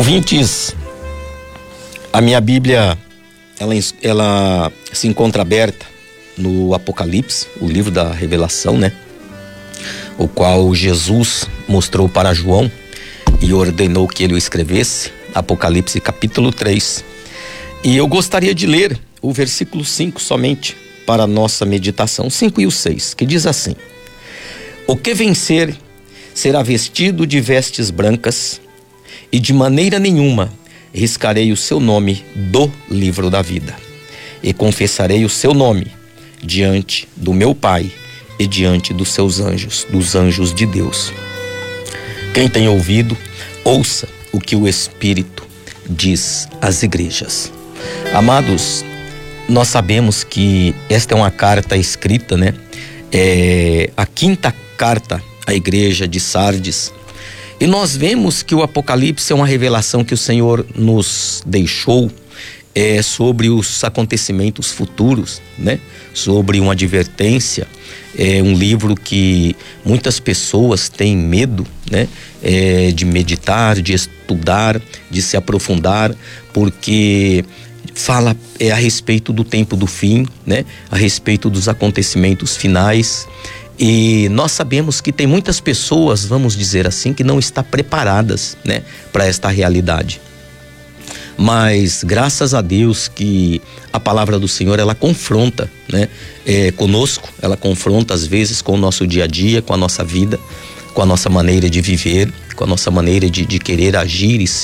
Ouvintes, a minha Bíblia, ela se encontra aberta no Apocalipse, o livro da Revelação, né? O qual Jesus mostrou para João e ordenou que ele o escrevesse, Apocalipse capítulo 3. E eu gostaria de ler o versículo 5 somente para a nossa meditação, 5 e o 6, que diz assim: o que vencer será vestido de vestes brancas, e de maneira nenhuma riscarei o seu nome do livro da vida, e confessarei o seu nome diante do meu Pai e diante dos seus anjos, dos anjos de Deus. Quem tem ouvido, ouça o que o Espírito diz às igrejas. Amados, nós sabemos que esta é uma carta escrita, né? É a quinta carta à igreja de Sardes. E nós vemos que o Apocalipse é uma revelação que o Senhor nos deixou sobre os acontecimentos futuros, né? Sobre uma advertência. É um livro que muitas pessoas têm medo, né? De meditar, de estudar, de se aprofundar, porque fala a respeito do tempo do fim, né? A respeito dos acontecimentos finais. E nós sabemos que tem muitas pessoas, vamos dizer assim, que não estão preparadas, né, para esta realidade. Mas graças a Deus que a palavra do Senhor, ela confronta, né, conosco, ela confronta às vezes com o nosso dia a dia, com a nossa vida, com a nossa maneira de viver, com a nossa maneira de querer agir e